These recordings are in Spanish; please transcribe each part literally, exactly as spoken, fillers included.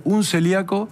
un celíaco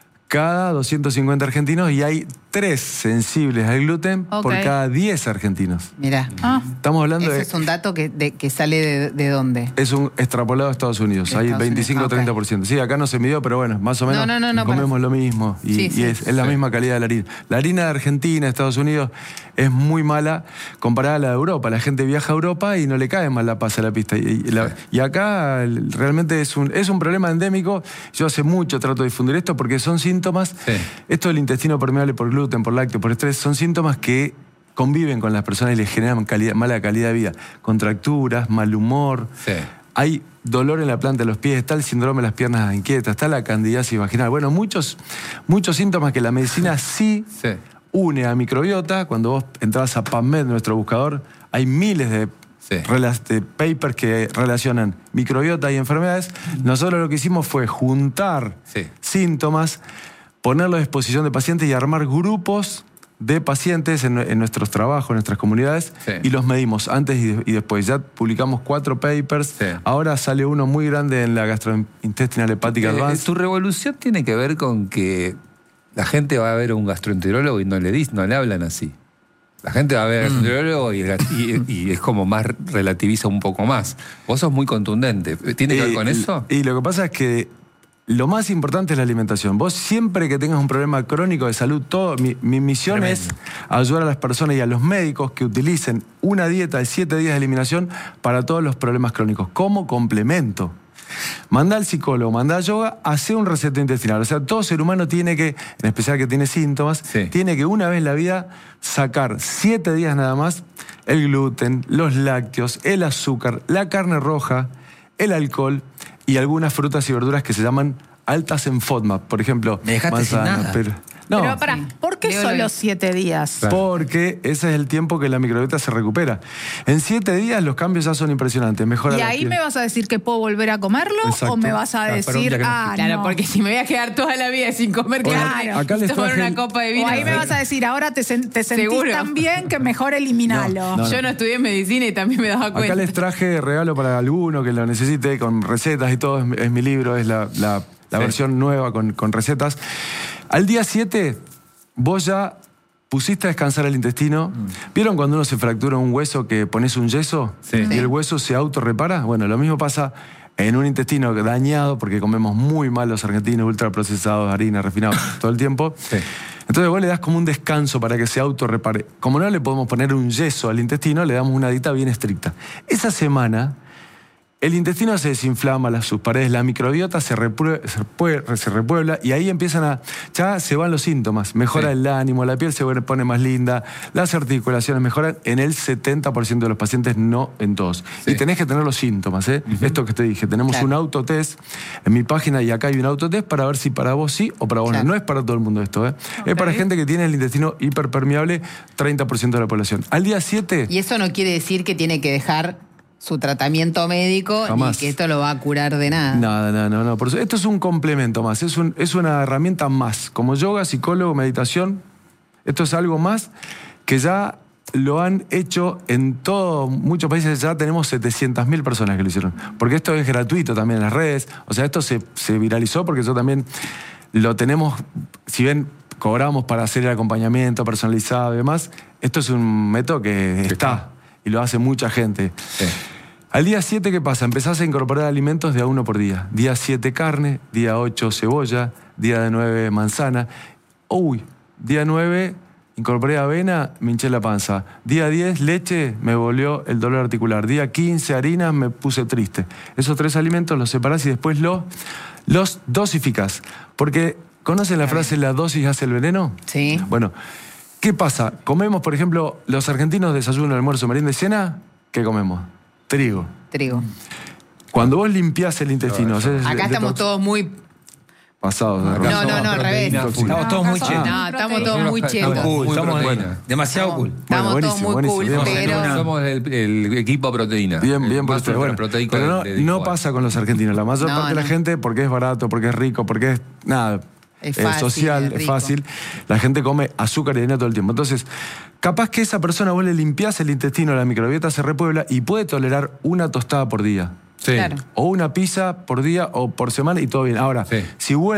cada doscientos cincuenta argentinos y hay tres sensibles al gluten okay. por cada diez argentinos. Mirá. Ah. Estamos hablando ¿Ese de... es un dato que, de, que sale de, de dónde? Es un extrapolado de Estados Unidos. De hay veinticinco a treinta por ciento. Okay. Sí, acá no se midió, pero bueno, más o menos no, no, no, no, comemos para... lo mismo. Y, sí, sí. y es, es la sí. misma calidad de la harina. La harina de Argentina, Estados Unidos, es muy mala comparada a la de Europa. La gente viaja a Europa y no le cae mal la pasa a la pista. Y, y, la, sí. y acá realmente es un, es un problema endémico. Yo hace mucho trato de difundir esto porque son síntomas... Sí. Esto del intestino permeable por gluten, por lácteo, por estrés, son síntomas que conviven con las personas y les generan calidad, mala calidad de vida. Contracturas, mal humor, sí. hay dolor en la planta de los pies, está el síndrome de las piernas inquietas, está la candidiasis vaginal. Bueno, muchos, muchos síntomas que la medicina sí, sí une a microbiota. Cuando vos entras a PubMed, nuestro buscador, hay miles de... Sí. de papers que relacionan microbiota y enfermedades. Nosotros lo que hicimos fue juntar sí. síntomas, ponerlo a disposición de pacientes y armar grupos de pacientes en, en nuestros trabajos, en nuestras comunidades, sí. y los medimos antes y, de, y después. Ya publicamos cuatro papers, sí. ahora sale uno muy grande en la Gastrointestinal Hepatic Advance. Tu revolución tiene que ver con que la gente va a ver a un gastroenterólogo y no le, dis, no le hablan así. La gente va a ver al gastroenterólogo y, y, y es como más, relativiza un poco más. Vos sos muy contundente. ¿Tiene que ver con eso? Y lo que pasa es que lo más importante es la alimentación. Vos siempre que tengas un problema crónico de salud, todo, mi, mi misión Tremendo. es ayudar a las personas y a los médicos que utilicen una dieta de siete días de eliminación para todos los problemas crónicos, como complemento. Mandá al psicólogo, mandá a yoga, hace un reseteo intestinal. O sea, todo ser humano tiene que, en especial que tiene síntomas, sí. tiene que una vez en la vida sacar siete días nada más el gluten, los lácteos, el azúcar, la carne roja, el alcohol y algunas frutas y verduras que se llaman altas en FODMAP. Por ejemplo, me dejaste manzana, sin nada. Pero, no. Pero pará, ¿por qué Digo solo siete días? Claro. Porque ese es el tiempo que la microbiota se recupera. En siete días los cambios ya son impresionantes. Mejora ¿Y ahí piel. me vas a decir que puedo volver a comerlo? Exacto. ¿O me vas a decir, claro, ah, claro, no. porque si me voy a quedar toda la vida sin comer, bueno, claro, acá les tomar traje una copa de vino. O ahí me vas a decir, ahora te, sen te sentís ¿Seguro? tan bien que mejor eliminalo. No, no, no. Yo no estudié medicina y también me daba cuenta. Acá les traje regalo para alguno que lo necesite, con recetas y todo. Es, es mi libro, es la, la, la sí. versión nueva con, con recetas. Al día siete... vos ya pusiste a descansar el intestino. Mm. ¿Vieron cuando uno se fractura un hueso que pones un yeso sí. y el hueso se autorrepara? Bueno, lo mismo pasa en un intestino dañado, porque comemos muy mal los argentinos, ultraprocesados, harina, refinados, todo el tiempo. Sí. Entonces vos le das como un descanso para que se autorrepare. Como no le podemos poner un yeso al intestino, le damos una dieta bien estricta. Esa semana... el intestino se desinflama, las, sus paredes, la microbiota se, repue, se, repue, se repuebla y ahí empiezan a... ya se van los síntomas. Mejora sí. el ánimo, la piel se pone más linda, las articulaciones mejoran en el setenta por ciento de los pacientes, no en todos. Sí. Y tenés que tener los síntomas, ¿eh? Uh-huh. Esto que te dije. Tenemos claro. un autotest en mi página y acá hay un autotest para ver si para vos sí o para vos claro. no. No es para todo el mundo esto, ¿eh? Okay. Es para gente que tiene el intestino hiperpermeable, treinta por ciento de la población. Al día siete... Y eso no quiere decir que tiene que dejar... su tratamiento médico Jamás. y que esto lo va a curar de nada. Nada, no, no, no. Por eso, esto es un complemento más, es, un, es una herramienta más. Como yoga, psicólogo, meditación, esto es algo más que ya lo han hecho en todos, muchos países ya tenemos setecientas mil personas que lo hicieron. Porque esto es gratuito también en las redes. O sea, esto se, se viralizó porque yo también lo tenemos, si bien cobramos para hacer el acompañamiento personalizado y demás, esto es un método que está y lo hace mucha gente. Sí. Al día siete, ¿qué pasa? Empezás a incorporar alimentos de a uno por día. Día siete, carne. Día ocho, cebolla. Día nueve, manzana. Uy, día nueve, incorporé avena, me hinché la panza. Día diez, leche, me volvió el dolor articular. Día quince, harina, me puse triste. Esos tres alimentos los separás y después los, los dosificás. Porque, ¿conocen la frase la dosis hace el veneno? Sí. Bueno, ¿qué pasa? Comemos, por ejemplo, los argentinos desayuno, almuerzo, merienda y cena. ¿Qué comemos? Trigo. Trigo. Cuando vos limpiás el intestino... Acá es, estamos todos muy... pasados. No, no, no, no, al revés. Estamos todos muy chetos. No, estamos todos muy chetos. Cool, estamos bueno. demasiado cool. Estamos bueno, todos muy buenísimo, cool, buenísimo. pero... Somos el, el equipo proteína. Bien, bien por ustedes. Bueno, pero no, de, de no pasa con los argentinos. La mayor no, parte no. de la gente, porque es barato, porque es rico, porque es... nada... Es fácil, eh, social, es, es fácil. La gente come azúcar y harina todo el tiempo. Entonces, capaz que esa persona vos le limpiás el intestino, la microbiota se repuebla y puede tolerar una tostada por día. Sí. Claro. O una pizza por día o por semana y todo bien. Ahora, sí. si vuelve